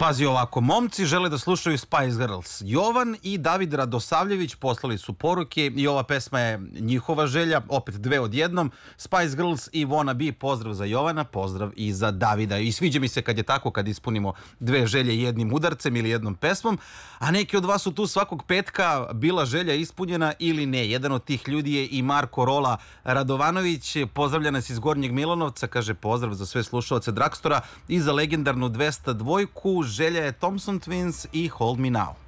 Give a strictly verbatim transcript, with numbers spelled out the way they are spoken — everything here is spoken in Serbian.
Pazi ovako, momci žele da slušaju Spice Girls. Jovan i David Radosavljević poslali su poruke i ova pesma je njihova želja, opet dve odjednom. Spice Girls i Wanna Be, pozdrav za Jovana, pozdrav i za Davida. I sviđa mi se kad je tako, kad ispunimo dve želje jednim udarcem ili jednom pesmom, a neki od vas su tu svakog petka, bila želja ispunjena ili ne. Jedan od tih ljudi je i Marko Rola Radovanović, pozdravlja nas iz Gornjeg Milanovca, kaže pozdrav za sve slušalce Dragstora i za legendarnu dvesta dvojku. Želja je Thompson Twins i Hold Me Now.